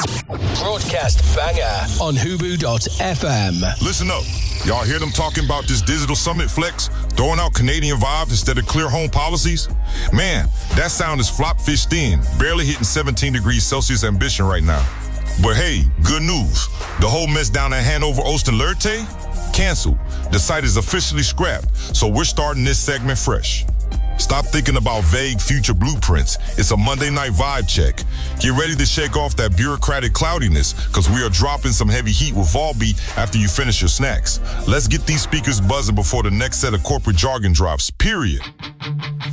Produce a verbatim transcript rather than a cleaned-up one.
Broadcast banger on Hubu dot F M. Listen up. Y'all hear them talking about this digital summit flex, throwing out Canadian vibes instead of clear home policies? Man, that sound is flop fish thin, barely hitting seventeen degrees Celsius ambition right now. But hey, good news. The whole mess down at Hanover Oosten Leurte? Canceled. The site is officially scrapped, so we're starting this segment fresh. Stop thinking about vague future blueprints. It's a Monday night vibe check. Get ready to shake off that bureaucratic cloudiness, because we are dropping some heavy heat with Volbeat after you finish your snacks. Let's get these speakers buzzing before the next set of corporate jargon drops, period.